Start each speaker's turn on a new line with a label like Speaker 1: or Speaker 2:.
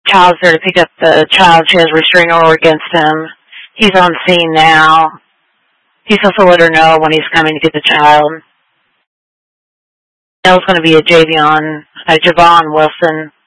Speaker 1: child's there to pick up the child. She has a restraining order against him. He's on scene now. He's supposed to let her know when he's coming to get the child. That was going to be a Javon Wilson.